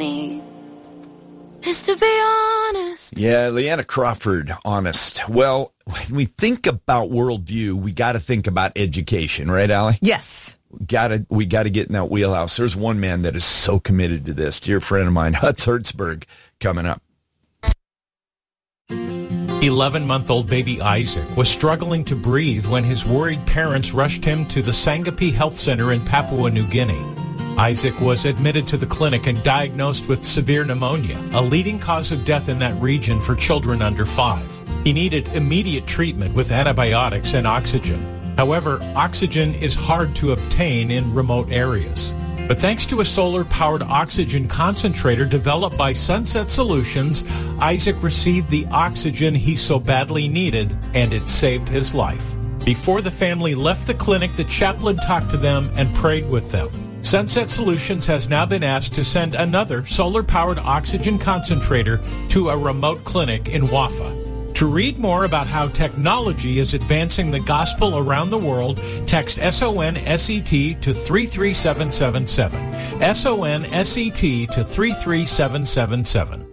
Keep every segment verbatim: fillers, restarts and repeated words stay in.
need is to be honest. Yeah, Leanna Crawford, honest. Well, when we think about worldview, we got to think about education, right, Allie? Yes. Got to, we got to get in that wheelhouse. There's one man that is so committed to this. Dear friend of mine, Hutz Hertzberg, coming up. eleven-month-old baby Isaac was struggling to breathe when his worried parents rushed him to the Sangapi Health Center in Papua New Guinea. Isaac was admitted to the clinic and diagnosed with severe pneumonia, a leading cause of death in that region for children under five. He needed immediate treatment with antibiotics and oxygen. However, oxygen is hard to obtain in remote areas. But thanks to a solar-powered oxygen concentrator developed by Sunset Solutions, Isaac received the oxygen he so badly needed, and it saved his life. Before the family left the clinic, the chaplain talked to them and prayed with them. Sunset Solutions has now been asked to send another solar-powered oxygen concentrator to a remote clinic in Wafa. To read more about how technology is advancing the gospel around the world, text S O N S E T to three three seven seven seven. S O N S E T to three three seven seven seven.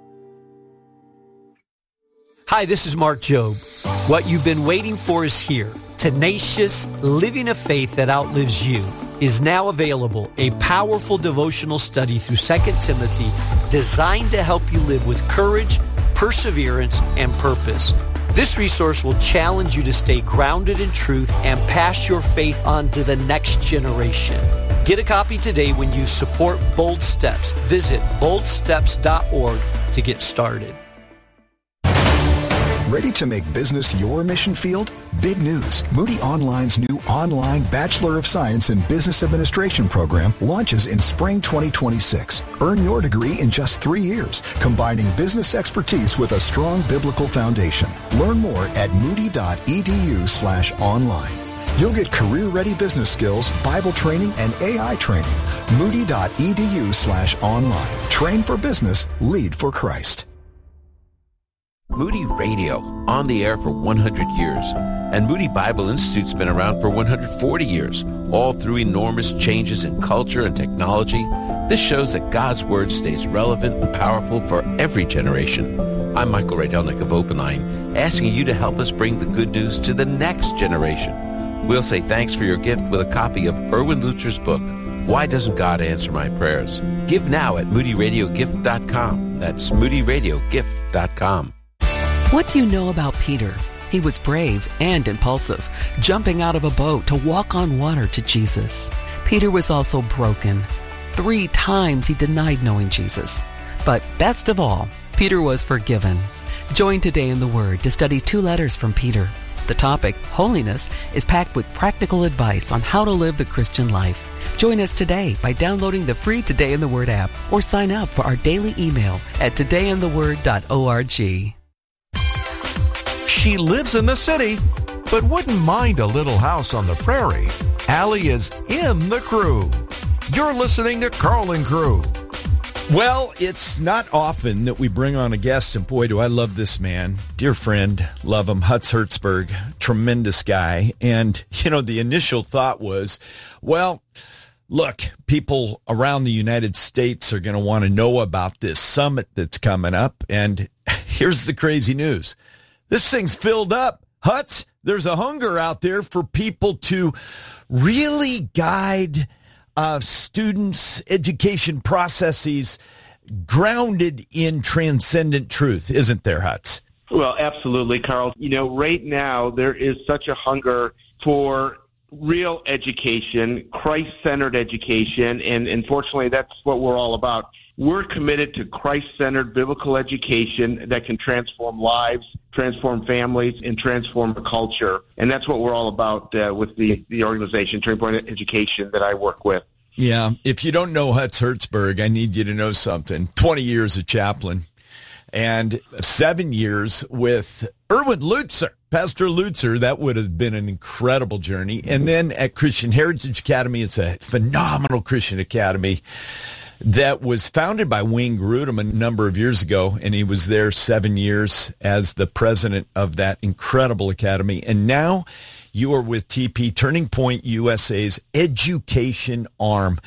Hi, this is Mark Jobe. What you've been waiting for is here. Tenacious, Living a Faith That Outlives You is now available. A powerful devotional study through Second Timothy designed to help you live with courage, perseverance, and purpose. This resource will challenge you to stay grounded in truth and pass your faith on to the next generation. Get a copy today when you support Bold Steps. Visit bold steps dot org to get started. Ready to make business your mission field? Big news. Moody Online's new online Bachelor of Science in Business Administration program launches in spring twenty twenty-six. Earn your degree in just three years, combining business expertise with a strong biblical foundation. Learn more at moody.edu slash online. You'll get career-ready business skills, Bible training, and A I training. Moody.edu slash online. Train for business, lead for Christ. Moody Radio, on the air for one hundred years. And Moody Bible Institute's been around for one hundred forty years, all through enormous changes in culture and technology. This shows that God's Word stays relevant and powerful for every generation. I'm Michael Rydelnik of Open Line, asking you to help us bring the good news to the next generation. We'll say thanks for your gift with a copy of Erwin Lutzer's book, Why Doesn't God Answer My Prayers? Give now at moody radio gift dot com. That's moody radio gift dot com. What do you know about Peter? He was brave and impulsive, jumping out of a boat to walk on water to Jesus. Peter was also broken. Three times he denied knowing Jesus. But best of all, Peter was forgiven. Join Today in the Word to study two letters from Peter. The topic, holiness, is packed with practical advice on how to live the Christian life. Join us today by downloading the free Today in the Word app or sign up for our daily email at today in the word dot org. She lives in the city, but wouldn't mind a little house on the prairie. Allie is in the crew. You're listening to Carl and Crew. Well, it's not often that we bring on a guest, and boy, do I love this man. Dear friend, love him, Hutz Hertzberg, tremendous guy. And, you know, the initial thought was, well, look, people around the United States are going to want to know about this summit that's coming up. And here's the crazy news. This thing's filled up. Hutz, there's a hunger out there for people to really guide uh, students' education processes grounded in transcendent truth, isn't there, Hutz? Well, absolutely, Carl. You know, right now there is such a hunger for real education, Christ-centered education, and unfortunately that's what we're all about. We're committed to Christ-centered biblical education that can transform lives, transform families, and transform the culture. And that's what we're all about uh, with the, the organization, Turning Point Education, that I work with. Yeah, if you don't know Hutz Hertzberg, I need you to know something. twenty years as chaplain and seven years with Erwin Lutzer. Pastor Lutzer, that would have been an incredible journey. And then at Christian Heritage Academy, it's a phenomenal Christian academy that was founded by Wayne Grudem a number of years ago, and he was there seven years as the president of that incredible academy. And now you are with T P, Turning Point U S A's education arm.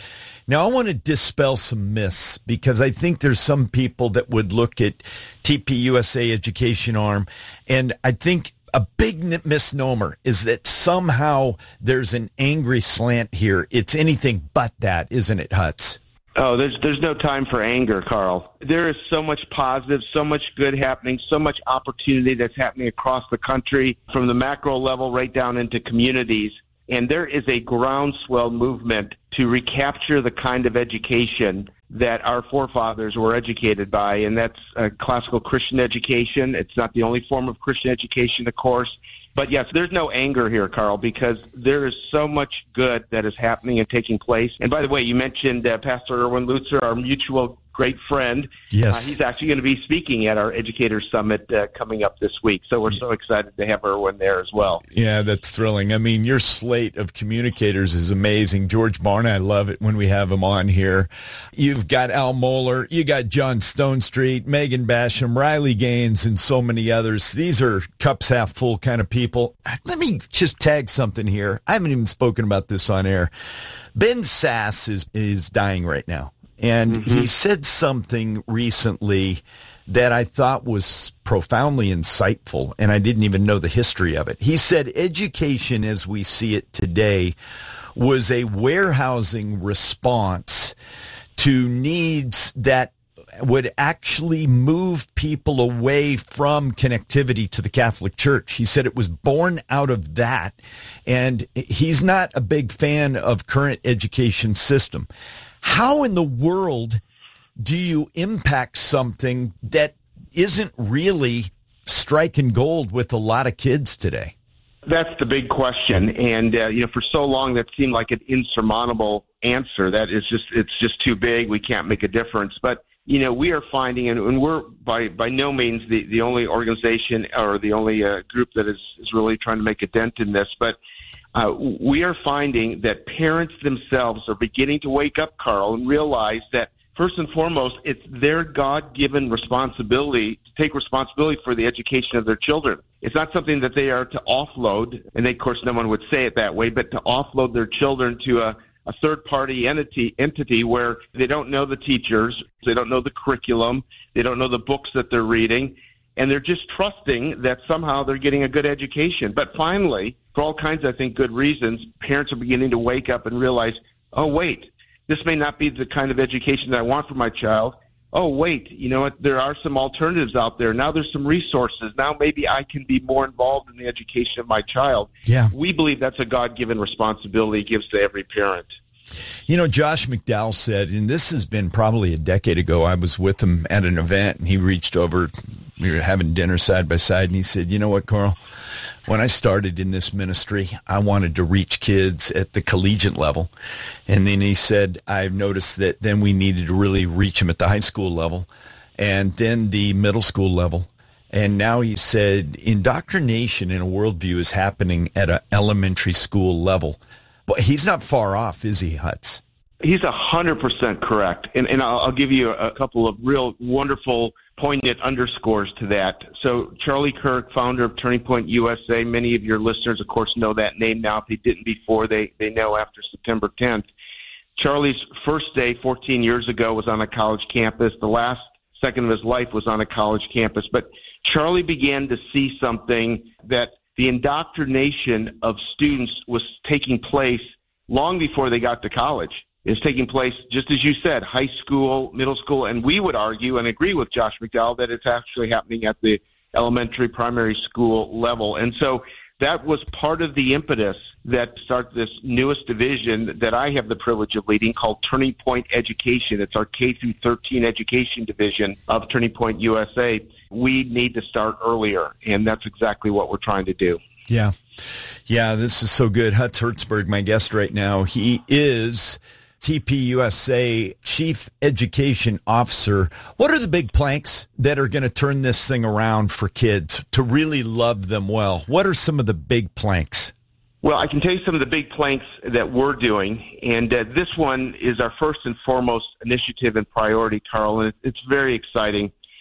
Now, I want to dispel some myths because I think there's some people that would look at T P U S A Education Arm, and I think a big misnomer is that somehow there's an angry slant here. It's anything but that, isn't it, Hutz? Oh, there's there's no time for anger, Carl. There is so much positive, so much good happening, so much opportunity that's happening across the country from the macro level right down into communities. And there is a groundswell movement to recapture the kind of education that our forefathers were educated by, and that's uh, classical Christian education. It's not the only form of Christian education, of course. But, yes, there's no anger here, Carl, because there is so much good that is happening and taking place. And, by the way, you mentioned uh, Pastor Erwin Lutzer, our mutual great friend. Yes. Uh, he's actually going to be speaking at our Educators Summit uh, coming up this week. So we're so excited to have Erwin there as well. Yeah, that's thrilling. I mean, your slate of communicators is amazing. George Barna, I love it when we have him on here. You've got Al Mohler, you got John Stonestreet, Megan Basham, Riley Gaines, and so many others. These are cups half full kind of people. Let me just tag something here. I haven't even spoken about this on air. Ben Sasse is, is dying right now. And mm-hmm. he said something recently that I thought was profoundly insightful, and I didn't even know the history of it. He said education as we see it today was a warehousing response to needs that would actually move people away from connectivity to the Catholic Church. He said it was born out of that, and he's not a big fan of current education system. How in the world do you impact something that isn't really striking gold with a lot of kids today? That's the big question. And, uh, you know, for so long that seemed like an insurmountable answer. That is just, it's just too big. We can't make a difference. But, you know, we are finding, and, and we're by, by no means the, the only organization or the only uh, group that is, is really trying to make a dent in this, but Uh, we are finding that parents themselves are beginning to wake up, Carl, and realize that, first and foremost, it's their God-given responsibility to take responsibility for the education of their children. It's not something that they are to offload, and they, of course, no one would say it that way, but to offload their children to a, a third-party entity, entity where they don't know the teachers, they don't know the curriculum, they don't know the books that they're reading, and they're just trusting that somehow they're getting a good education. But finally, for all kinds, I think, good reasons, parents are beginning to wake up and realize, oh, wait, this may not be the kind of education that I want for my child. Oh, wait, you know what, there are some alternatives out there. Now there's some resources. Now maybe I can be more involved in the education of my child. Yeah. We believe that's a God-given responsibility he gives to every parent. You know, Josh McDowell said, and this has been probably a decade ago, I was with him at an event, and he reached over, we were having dinner side by side, and he said, you know what, Carl, when I started in this ministry, I wanted to reach kids at the collegiate level. And then he said, I've noticed that then we needed to really reach them at the high school level and then the middle school level. And now he said, indoctrination in a worldview is happening at an elementary school level. But he's not far off, is he, Hutz? He's one hundred percent correct. And, and I'll, I'll give you a, a couple of real wonderful, poignant underscores to that. So Charlie Kirk, founder of Turning Point U S A, many of your listeners, of course, know that name now. If they didn't before, they, they know after September tenth. Charlie's first day fourteen years ago was on a college campus. The last second of his life was on a college campus. But Charlie began to see something that the indoctrination of students was taking place long before they got to college. It's taking place, just as you said, high school, middle school, and we would argue and agree with Josh McDowell that it's actually happening at the elementary, primary school level. And so that was part of the impetus that started this newest division that I have the privilege of leading called Turning Point Education. It's our K through thirteen education division of Turning Point U S A. We need to start earlier, and that's exactly what we're trying to do. Yeah. Yeah, this is so good. Hutz Hertzberg, my guest right now, he is T P U S A Chief Education Officer. What are the big planks that are going to turn this thing around for kids to really love them well? What are some of the big planks? Well, I can tell you some of the big planks that we're doing, and uh, this one is our first and foremost initiative and priority, Carl, and it's very exciting.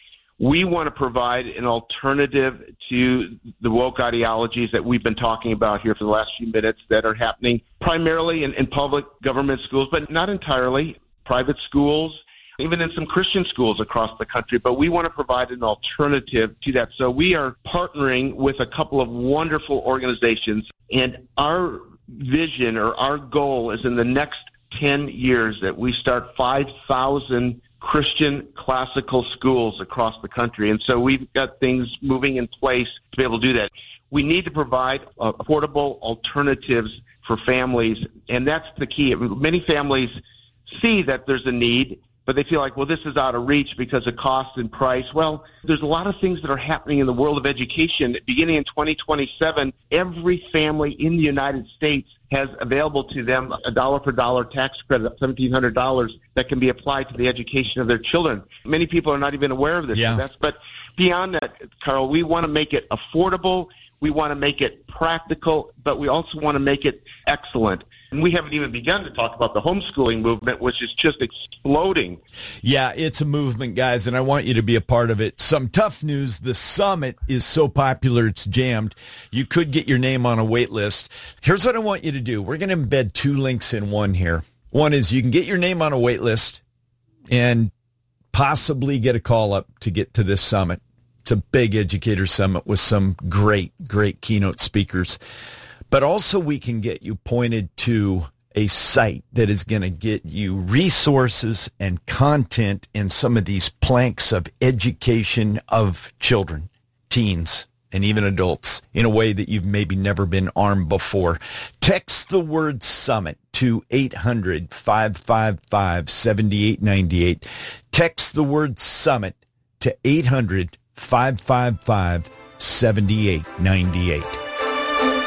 We want to provide an alternative to the woke ideologies that we've been talking about here for the last few minutes that are happening primarily in, in public government schools, but not entirely, private schools, even in some Christian schools across the country. But we want to provide an alternative to that. So we are partnering with a couple of wonderful organizations, and our vision or our goal is in the next ten years that we start five thousand Christian classical schools across the country. And so we've got things moving in place to be able to do that. We need to provide affordable alternatives for families, and that's the key. Many families see that there's a need, but they feel like, well, this is out of reach because of cost and price. Well, there's a lot of things that are happening in the world of education. Beginning in twenty twenty-seven, every family in the United States has available to them a dollar per dollar tax credit of seventeen hundred dollars that can be applied to the education of their children. Many people are not even aware of this. Yeah. That's, but beyond that, Carl, we want to make it affordable. We want to make it practical, but we also want to make it excellent. And we haven't even begun to talk about the homeschooling movement, which is just exploding. Yeah, it's a movement, guys, and I want you to be a part of it. Some tough news. The summit is so popular, it's jammed. You could get your name on a wait list. Here's what I want you to do. We're going to embed two links in one here. One is you can get your name on a wait list and possibly get a call up to get to this summit. It's a big educator summit with some great, great keynote speakers. But also we can get you pointed to a site that is going to get you resources and content in some of these planks of education of children, teens, and even adults in a way that you've maybe never been armed before. Text the word summit to eight hundred, five five five, seven eight nine eight. Text the word summit to eight hundred, five five five, seven eight nine eight.